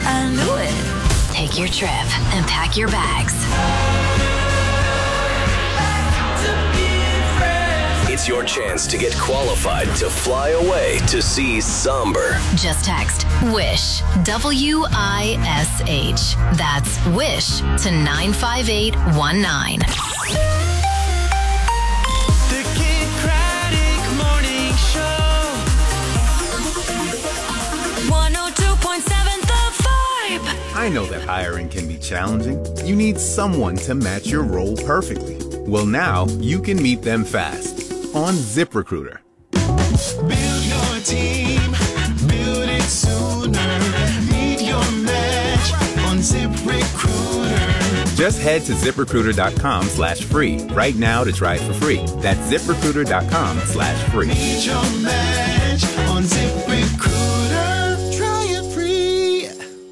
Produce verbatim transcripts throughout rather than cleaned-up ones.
I knew it. Take your trip and pack your bags. It's your chance to get qualified to fly away to see Somber. Just text WISH, W I S H. That's WISH to nine five eight one nine. The Kid Craddock Morning Show. one oh two point seven The Vibe. I know that hiring can be challenging. You need someone to match your role perfectly. Well, now you can meet them fast on ZipRecruiter. Build your team, build it sooner. Meet your match on ZipRecruiter. Just head to ZipRecruiter.com slash free right now to try it for free. That's ZipRecruiter.com slash free. Meet your match on ZipRecruiter. Try it free.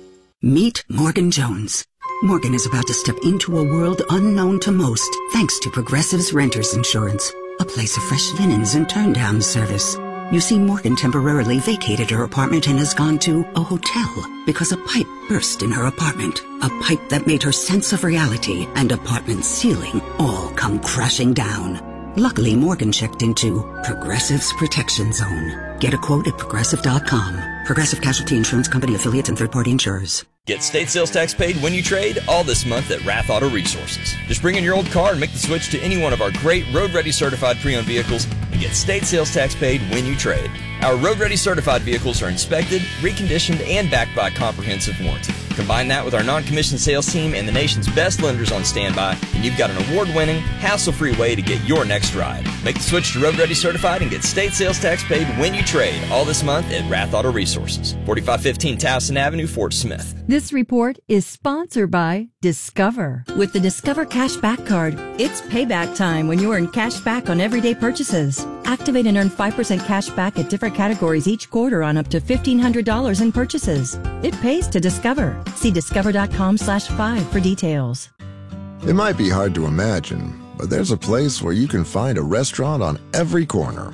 Meet Morgan Jones. Morgan is about to step into a world unknown to most, thanks to Progressive's Renters Insurance, a place of fresh linens and turn-down service. You see, Morgan temporarily vacated her apartment and has gone to a hotel because a pipe burst in her apartment. A pipe that made her sense of reality and apartment ceiling all come crashing down. Luckily, Morgan checked into Progressive's Protection Zone. Get a quote at Progressive dot com. Progressive Casualty Insurance Company affiliates and third-party insurers. Get state sales tax paid when you trade all this month at Rath Auto Resources. Just bring in your old car and make the switch to any one of our great road-ready certified pre-owned vehicles and get state sales tax paid when you trade. Our road-ready certified vehicles are inspected, reconditioned, and backed by a comprehensive warranty. Combine that with our non-commissioned sales team and the nation's best lenders on standby, and you've got an award-winning, hassle-free way to get your next ride. Make the switch to Road Ready Certified and get state sales tax paid when you trade all this month at Rath Auto Resources. forty-five fifteen Towson Avenue, Fort Smith. This report is sponsored by Discover. With the Discover Cashback Card, it's payback time when you earn cash back on everyday purchases. Activate and earn five percent cash back at different categories each quarter on up to fifteen hundred dollars in purchases. It pays to Discover. See discover.com slash five for details. It might be hard to imagine, but there's a place where you can find a restaurant on every corner.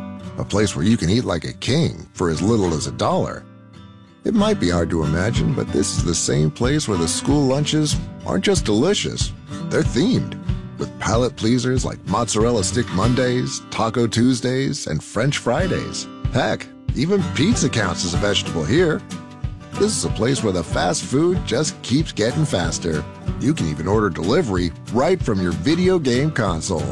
A place where you can eat like a king for as little as a dollar. It might be hard to imagine, but this is the same place where the school lunches aren't just delicious, they're themed. With palate pleasers like Mozzarella Stick Mondays, Taco Tuesdays, and French Fridays. Heck, even pizza counts as a vegetable here. This is a place where the fast food just keeps getting faster. You can even order delivery right from your video game console.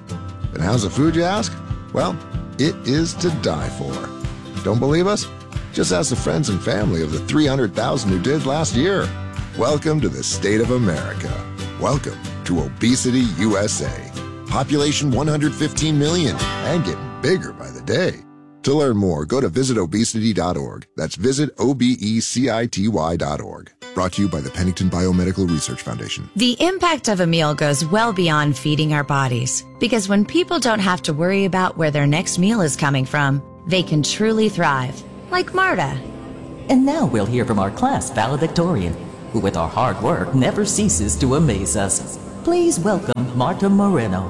And how's the food, you ask? Well, it is to die for. Don't believe us? Just ask the friends and family of the three hundred thousand who did last year. Welcome to the state of America. Welcome to Obesity U S A. Population one hundred fifteen million and getting bigger by the day. To learn more, go to visit obesity dot org. That's visit O B E C I T Y dot org. Brought to you by the Pennington Biomedical Research Foundation. The impact of a meal goes well beyond feeding our bodies. Because when people don't have to worry about where their next meal is coming from, they can truly thrive. Like Marta. And now we'll hear from our class valedictorian, who with our hard work never ceases to amaze us. Please welcome Marta Moreno.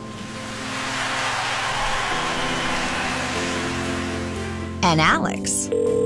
And Alex.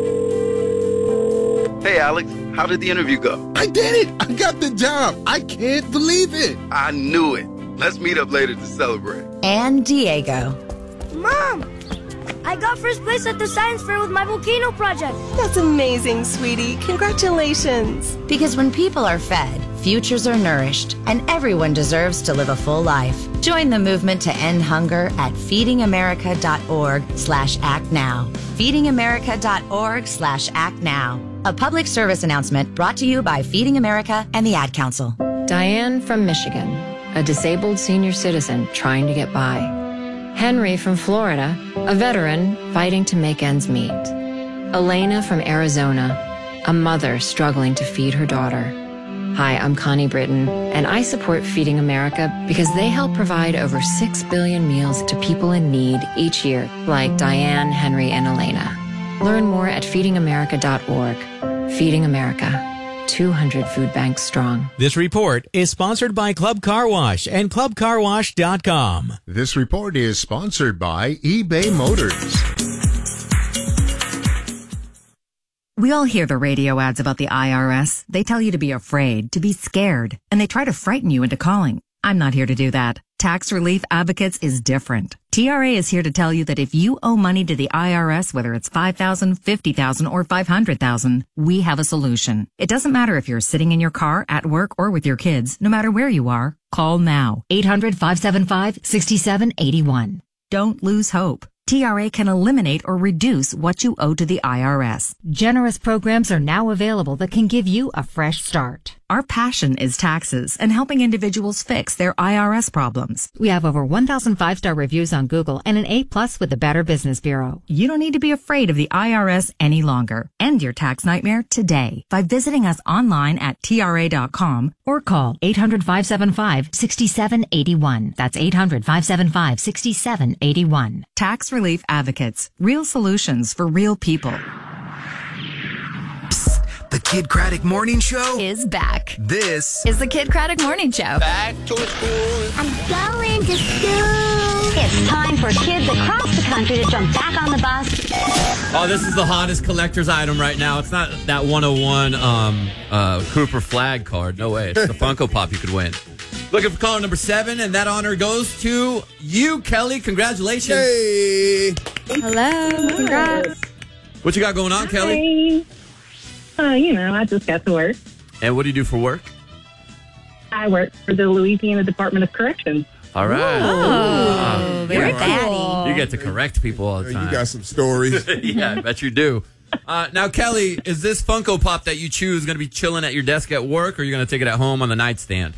Hey, Alex, how did the interview go? I did it! I got the job! I can't believe it! I knew it. Let's meet up later to celebrate. And Diego. Mom! I got first place at the science fair with my volcano project. That's amazing, sweetie. Congratulations. Because when people are fed, futures are nourished, and everyone deserves to live a full life. Join the movement to end hunger at feedingamerica.org slash act now. feedingamerica.org slash act now. A public service announcement brought to you by Feeding America and the Ad Council. Diane from Michigan, a disabled senior citizen trying to get by. Henry from Florida, a veteran fighting to make ends meet. Elena from Arizona, a mother struggling to feed her daughter. Hi, I'm Connie Britton, and I support Feeding America because they help provide over six billion meals to people in need each year, like Diane, Henry, and Elena. Learn more at feeding america dot org. Feeding America. two hundred food banks strong. This report is sponsored by Club Car Wash and club car wash dot com. This report is sponsored by eBay Motors. We all hear the radio ads about the I R S. They tell you to be afraid, to be scared, and they try to frighten you into calling. I'm not here to do that. Tax Relief Advocates is different. T R A is here to tell you that if you owe money to the I R S, whether it's five thousand dollars, fifty thousand dollars, or five hundred thousand dollars, we have a solution. It doesn't matter if you're sitting in your car, at work, or with your kids. No matter where you are, call now. eight hundred, five seven five, six seven eight one. Don't lose hope. T R A can eliminate or reduce what you owe to the I R S. Generous programs are now available that can give you a fresh start. Our passion is taxes and helping individuals fix their I R S problems. We have over one thousand five-star reviews on Google and an A plus with the Better Business Bureau. You don't need to be afraid of the I R S any longer. End your tax nightmare today by visiting us online at T R A dot com or call eight hundred, five seven five, six seven eight one. That's eight hundred, five seven five, six seven eight one. Tax Relief Advocates. Real solutions for real people. The Kid Craddock Morning Show is back. This is the Kid Craddock Morning Show. Back to school. I'm going to school. It's time for kids across the country to jump back on the bus. Oh, this is the hottest collector's item right now. It's not that one oh one um, uh, Cooper flag card. No way. It's the Funko Pop you could win. Looking for caller number seven, and that honor goes to you, Kelly. Congratulations. Hey. Hello. Congrats. What you got going on, Hi. Kelly? Uh, you know, I just got to work. And what do you do for work? I work for the Louisiana Department of Corrections. All right. Oh, very cool. You get to correct people all the time. You got some stories. Yeah, I bet you do. Uh, now, Kelly, is this Funko Pop that you choose going to be chilling at your desk at work, or are you going to take it at home on the nightstand?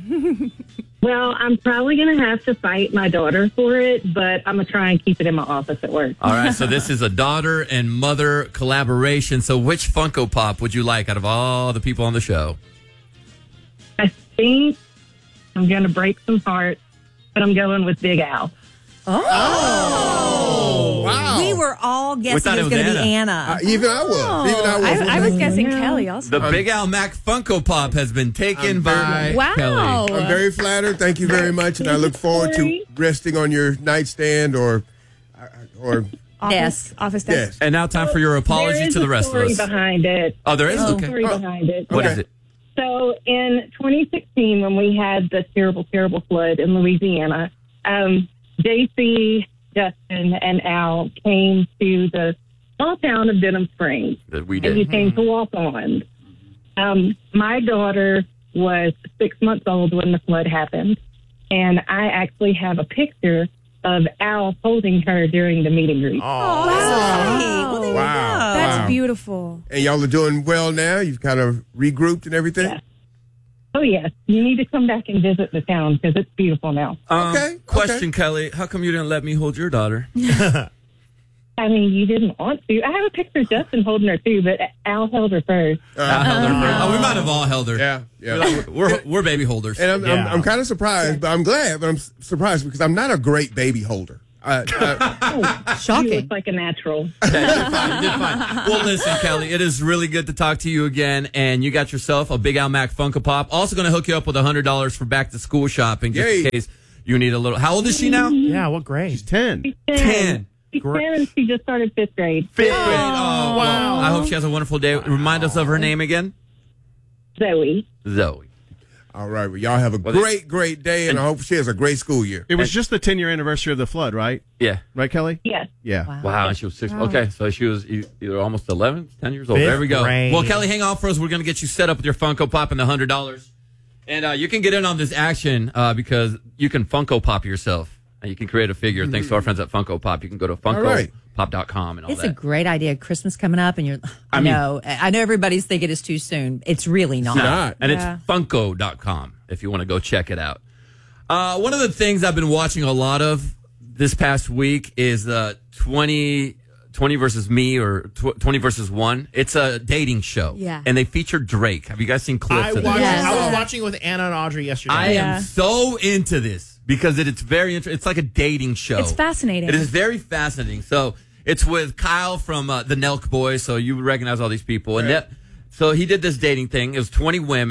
Well, I'm probably going to have to fight my daughter for it, but I'm going to try and keep it in my office at work. All right, so this is a daughter and mother collaboration. So which Funko Pop would you like out of all the people on the show? I think I'm going to break some hearts, but I'm going with Big Al. Oh, oh wow. We were all guessing thought it was it was going to be Anna. Anna. Uh, even I was. Oh. Even I was. I, I was guessing Kelly also. The Big Al Mac Funko Pop has been taken by Wow. Kelly. I'm very flattered. Thank you very much, and I look forward to resting on your nightstand or or Office, office desk. Yes. And now time for your apology There is to the a rest of story us. behind it. Oh, there is? There's a Okay. story Oh. behind it. What is it? So in twenty sixteen, when we had the terrible, terrible flood in Louisiana, um, J C, Justin, and Al came to the small town of Denham Springs. That we And you did. came to walk on. Um, my daughter was six months old when the flood happened, and I actually have a picture of Al holding her during the meet and greet. Oh, Wow. Well, there you wow. go. That's Wow. beautiful. And y'all are doing well now? You've kind of regrouped and everything? Yeah. Oh, yes. You need to come back and visit the town because it's beautiful now. Um, Okay, Question, Kelly. How come you didn't let me hold your daughter? I mean, you didn't want to. I have a picture of Justin holding her, too, but Al held her first. Al held her first. Oh, we might have all held her. Yeah, yeah. We're, we're, we're baby holders. And I'm, I'm, Yeah. I'm kind of surprised, but I'm glad, but I'm s- surprised because I'm not a great baby holder. Uh, uh, Shocking. You look like a natural. Well, listen, Kelly, it is really good to talk to you again, and you got yourself a Big Al Mac Funko Pop. Also going to hook you up with one hundred dollars for back to school shopping, just in case you need a little. How old is she now? Yeah, what grade? She's ten. ten. She's ten and she just started fifth grade. Fifth grade. Oh, wow. I hope she has a wonderful day. Remind us of her name again. Zoe. Zoe. All right, well, y'all have a great, great day, and I hope she has a great school year. It was just the ten-year anniversary of the flood, right? Yeah. Right, Kelly? Yes. Yeah. Wow, and she was six. Wow. Okay, so she was e- either almost eleven, ten years old. Fifth There we go. grade. Well, Kelly, hang on for us. We're going to get you set up with your Funko Pop and the one hundred dollars. And uh, you can get in on this action uh, because you can Funko Pop yourself. And you can create a figure. Mm-hmm. Thanks to our friends at Funko Pop. You can go to All right. funko pop dot com and all It's that. a great idea. Christmas coming up, and you're. I, I mean- know. I know everybody's thinking it's too soon. It's really not. No. And Yeah. it's funko dot com if you want to go check it out. Uh, one of the things I've been watching a lot of this past week is uh, twenty, twenty versus me or tw- twenty versus one. It's a dating show. Yeah. And they feature Drake. Have you guys seen clips I, of watched, this? I was watching it with Anna and Audrey yesterday. I am so into this because it, it's very interesting. It's like a dating show. It's fascinating. It is very fascinating. So it's with Kyle from uh, the Nelk Boys. So you would recognize all these people. And that, so he did this dating thing. It was twenty women.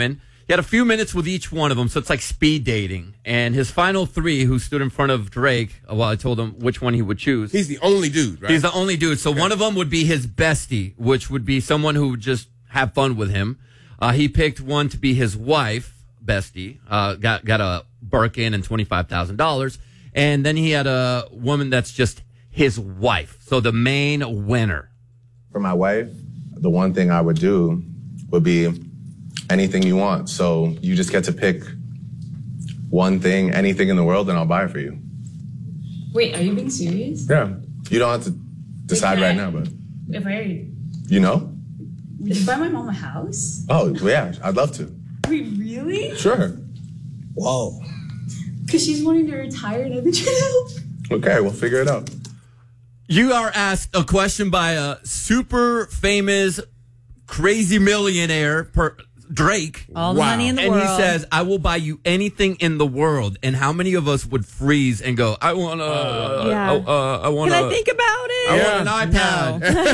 He had a few minutes with each one of them, so it's like speed dating. And his final three, who stood in front of Drake, well, I told him which one he would choose. He's the only dude, right? He's the only dude. So okay. one of them would be his bestie, which would be someone who would just have fun with him. Uh, he picked one to be his wife, bestie, uh, got got a Birkin and twenty-five thousand dollars. And then he had a woman that's just his wife. So the main winner. For my wife, the one thing I would do would be anything you want. So you just get to pick one thing, anything in the world, and I'll buy it for you. Wait, are you being serious? Yeah. You don't have to decide Wait, right I, now, but if I, you know? Did you buy my mom a house? Oh, yeah, I'd love to. Wait, really? Sure. Whoa. Because she's wanting to retire and I've been trying to help. Okay, we'll figure it out. You are asked a question by a super famous, crazy millionaire, per, Drake. All the wow. money in the and world. And he says, I will buy you anything in the world. And how many of us would freeze and go, I want to, uh, yeah. uh, uh, I want to. Can I think about it? I yeah. want an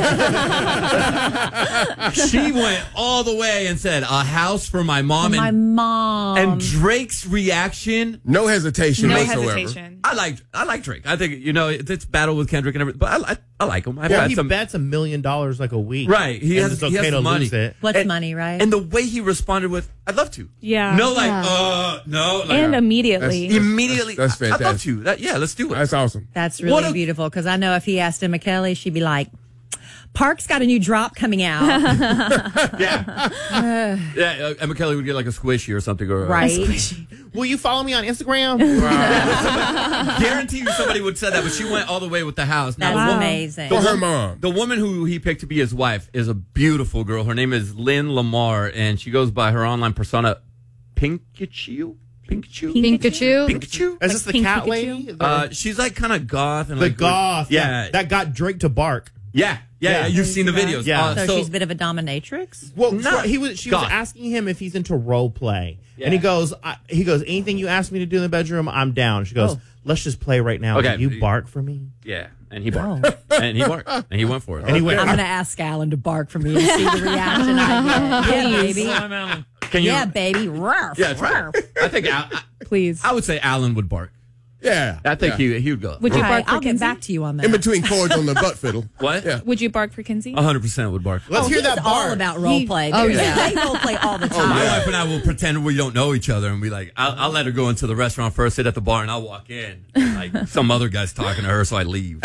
iPad. No. She went all the way and said, a house for my mom. For and, my mom. And Drake's reaction. No hesitation no whatsoever. Hesitation. I like I like Drake. I think, you know, it's, it's battle with Kendrick and everything. But I, I, I like him. I've yeah, had he some, bets a million dollars like a week. Right. He has, it's okay he has to money. lose it. What's and, money, right? And the way he responded with, I'd love to. Yeah. No, like, yeah. uh, no. Like, and uh, immediately. That's, immediately. That's, that's fantastic. I'd love to. That, yeah, let's do it. That's awesome. That's really a, beautiful because I know if he asked Emma Kelly, she'd be like, Park's got a new drop coming out. yeah. yeah, uh, Emma Kelly would get like a squishy or something. Or, uh, right. Will you follow me on Instagram? Guarantee you somebody would say that, but she went all the way with the house. That's now, wow. amazing. For her mom. The woman who he picked to be his wife is a beautiful girl. Her name is Lynn Lamar, and she goes by her online persona, Pikachu. Pikachu? Pikachu? Pikachu? Is this the Pink cat Pikachu? lady? Uh, she's like kind of goth. And the like goth. Yeah. yeah. That got Drake to bark. Yeah. Yeah. yeah. You've seen the videos. Yeah. Uh, so, so she's a bit of a dominatrix? Well, No. he was. She goth. was asking him if he's into role play. Yeah. And he goes, I, he goes, anything you ask me to do in the bedroom, I'm down. She goes, Oh. let's just play right now. Okay. Can you bark for me? Yeah. And he barked. And he barked. And he went for it. And he went, I'm going to ask Alan to bark for me to see the reaction I get. Yeah, baby. Can you? Yeah, baby. Ruff, Yeah, that's right. ruff. I think Al, I, Please. I would say Alan would bark. Yeah. I think yeah. he he would go. Would you Okay, bark for I'll get Kinsey? back to you on that. In between chords on the butt fiddle. What? Yeah. Would you bark for Kinsey? one hundred percent would bark. let's oh, hear he's that all bark. about role play. oh, They- yeah. They role play all the My time. wife and I will pretend we don't know each other, and we like, I'll, I'll let her go into the restaurant first, sit at the bar, and I'll walk in. And, like some other guy's talking to her, so I leave.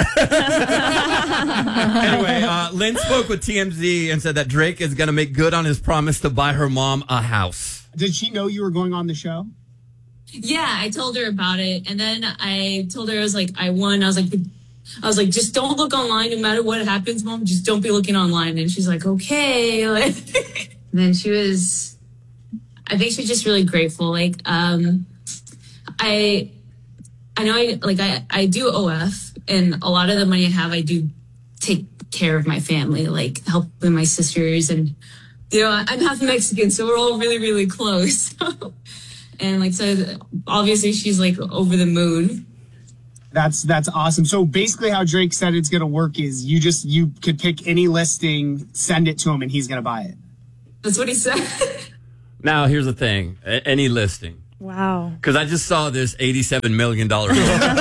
Anyway, uh, Lynn spoke with T M Z and said that Drake is going to make good on his promise to buy her mom a house. Did she know you were going on the show? Yeah, I told her about it, and then I told her I was like, I won. I was like, I was like, just don't look online, no matter what happens, Mom. Just don't be looking online. And she's like, okay. Like, and then she was, I think she was just really grateful. Like, um, I, I know I like I I do O F, and a lot of the money I have, I do take care of my family, like helping my sisters, and you know, I'm half Mexican, so we're all really really close. And like, so obviously she's like over the moon. That's that's awesome. So basically how Drake said it's going to work is you just, you could pick any listing, send it to him, and he's going to buy it. That's what he said. Now, here's the thing. A- any listing. Wow. Because I just saw this eighty-seven million dollars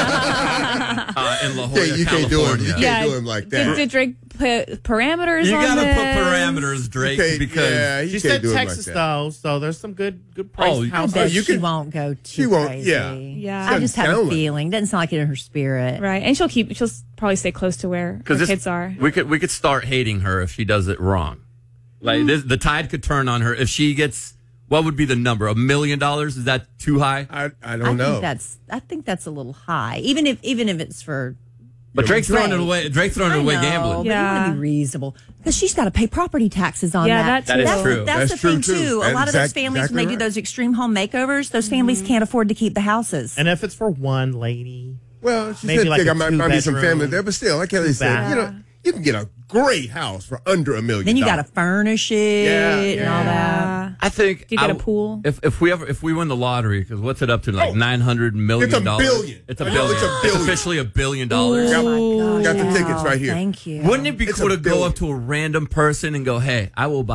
uh, in La Jolla, Yeah, you can't do him. California. You can't Yeah, do him like that. Did, did Drake put parameters You on gotta this? put parameters, Drake, Okay, because yeah, you She can't said do him like Texas that. though, so there's some good good price Oh, I house. bet you she can- won't go too she won't- crazy. yeah. Yeah. I just have Doesn't a sound like- feeling. Doesn't sound like it in her spirit. Right. And she'll keep, she'll probably stay close to where her this, kids are. we could we could start hating her if she does it wrong. Like Mm. this, the tide could turn on her if she gets. What would be the number? A million dollars? Is that too high? I I I don't know. think that's I think that's a little high. Even if even if it's for But Drake's throwing it Drake. away. Drake's throwing I it away know, gambling. But Yeah. you want to be reasonable because she's got to pay property taxes on Yeah, that. that too. That is true. That's, That's the true, thing too. too. A That's lot of those exact- families exactly when they do right. those extreme home makeovers, those families Mm-hmm. can't afford to keep the houses. And if it's for one lady, Well, she Maybe said like think a I might, might be some two-bedroom, family there, but still, like Kelly said, two-bath. you know, you can get a great house for under a million. then you got to dollars. furnish it Yeah, and yeah. all that. Uh, I think. Do you get I a w- pool? If if we ever if we win the lottery, because what's it up to? Like Oh, nine hundred million it's a dollars. billion. It's a I know, billion. it's a billion. officially a billion dollars. Got, Oh my got the gosh, tickets right here. Thank you. Wouldn't it be It's cool a to go billion. up to a random person and go, "Hey, I will buy you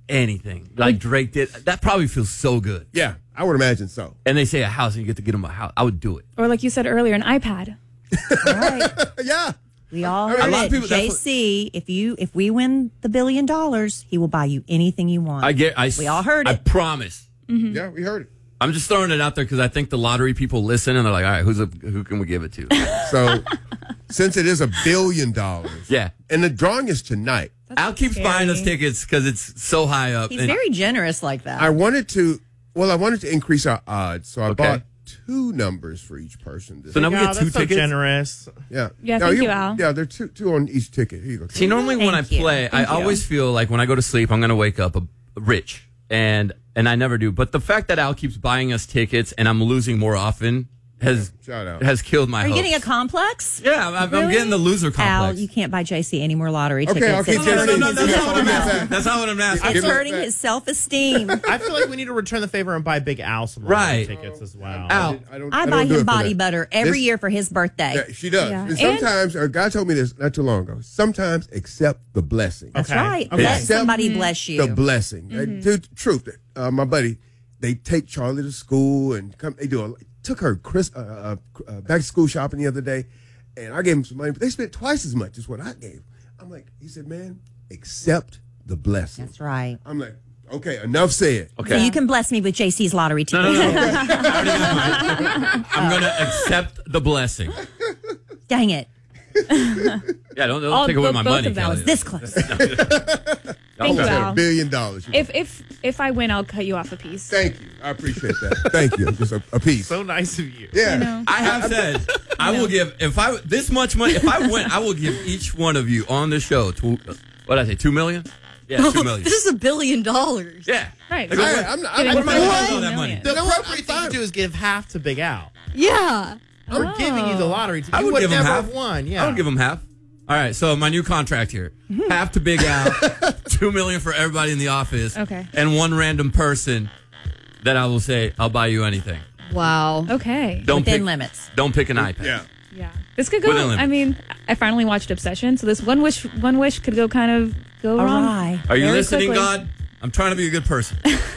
anything like Drake did, that probably feels so good. Yeah, I would imagine so. And they say a house and you get to get them a house. I would do it. Or like you said earlier, an iPad. All right. Yeah. We all I mean, heard a lot it. of people- that's J C, if you if we win the billion dollars, he will buy you anything you want. I get. I, we all heard I it. promise. Mm-hmm. Yeah, we heard it. I'm just throwing it out there because I think the lottery people listen and they're like, all right, who's a, who can we give it to? So, since it is a billion dollars, yeah, and the drawing is tonight. Al keeps scary. buying us tickets because it's so high up. He's and- very generous like that. I wanted to, well, I wanted to increase our odds, so I Okay. bought two numbers for each person. So now we Yeah, get two that's so tickets. generous. Yeah. Yeah, No, thank you- you, Al. Yeah, there are two, two on each ticket. Here you go. See, normally when I Thank you. play, I Thank you. always feel like when I go to sleep, I'm going to wake up a, rich, and and I never do. But the fact that Al keeps buying us tickets and I'm losing more often has Shout out. has killed my Are you hopes. getting a complex? Yeah, I'm, I'm Really? getting the loser Al, complex. you can't buy J C any more lottery Okay, tickets. I'll keep It's J C. hurting no, his- that's not what I'm Yeah. asking. That's not what I'm asking. It's Give me hurting that. his self-esteem. I feel like we need to return the favor and buy Big Al some Right. lottery tickets as well. Al, I, don't, I don't buy do him it for body that. butter every This- year for his birthday. Yeah, she does. Yeah. And sometimes, a guy told me this not too long ago. Sometimes accept the blessing. That's Okay. right. Okay. Let Accept somebody bless you. The blessing. Uh, dude, truth. Uh, my buddy, they take Charlie to school and come. They do a took her Chris uh, uh, uh, back to school shopping the other day, and I gave him some money, but they spent twice as much as what I gave. I'm like, he said, man, accept the blessing. That's right. I'm like, okay, enough said. okay. So you can bless me with J C's lottery no, tickets. no, no. I already got mine. I'm going to accept the blessing. Dang it. Yeah, don't, don't All- take away both my of money, them. I Kelly. was this close. Thank you, Almost had Al. a billion dollars. you know. If if if I win, I'll cut you off a piece. Thank you. I appreciate that. Thank you. Just a, a piece. So nice of you. Yeah. I know. I have said I will give if I this much money if I win I will give each one of you on the show two, what did I say two million? Yeah, two million. This is a billion dollars. Yeah, Right. Like, I, what- I'm not, Giving what am I one gonna do with all that million. money? The You know what? appropriate I'm thing to do is give half to Big Al. Yeah. We're giving you the lottery ticket. I You would would give him never half. have won. Yeah. I would give him half. All right, so my new contract here: half to Big Al, two million for everybody in the office, Okay. and one random person that I will say I'll buy you anything. Wow. Okay. Don't Within pick, limits. Don't pick an iPad. Yeah. Yeah. This could go. Within limits. I mean, I finally watched Obsession, so this one wish, one wish could go kind of go wrong. Awry. Are you Very listening, quickly. God? I'm trying to be a good person.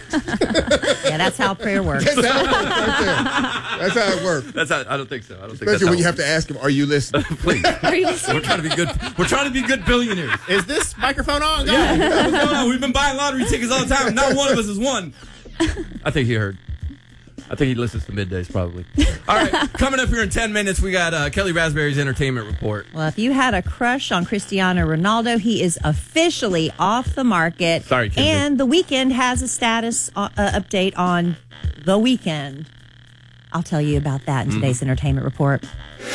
Yeah, that's how prayer works. That's how it works right there. That's how it works. That's how, I don't think so. I don't think Especially that's when how you it have to ask him, are you listening? Please. Are you listening? We're trying to be good. We're trying to be good billionaires. Is this microphone on? Go. Yeah. What's going on? We've been buying lottery tickets all the time. Not one of us has won. I think he heard. I think he listens to middays probably. All right, coming up here in ten minutes, we got uh, Kelly Raspberry's entertainment report. Well, if you had a crush on Cristiano Ronaldo, he is officially off the market. Sorry, Kenzie. And The Weeknd has a status uh, uh, update on The Weeknd. I'll tell you about that in Mm-hmm. today's entertainment report.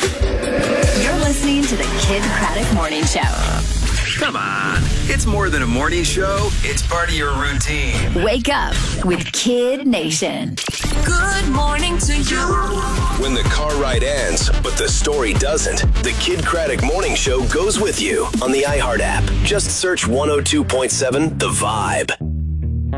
You're listening to the Kid Craddock Morning Show. Come on. It's more than a morning show. It's part of your routine. Wake up with Kid Nation. Good morning to you. When the car ride ends, but the story doesn't, the Kid Craddock Morning Show goes with you on the iHeart app. Just search one oh two point seven The Vibe.